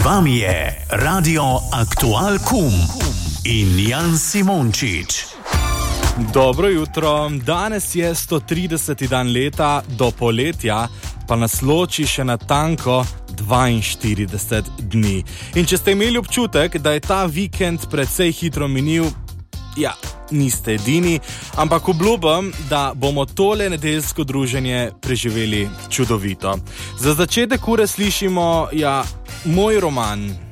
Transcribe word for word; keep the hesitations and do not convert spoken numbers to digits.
vami je Radio Aktual Kum in Jan Simončič. Dobro jutro, danes je sto trideseti dan leta, do poletja pa nas loči še natanko dvainštirideset dni. In če ste imeli občutek, da je ta vikend precej hitro minil, ja, niste edini, ampak obljubam, da bomo tole nedeljsko druženje preživeli čudovito. Za začetek ure slišimo, ja, moj roman,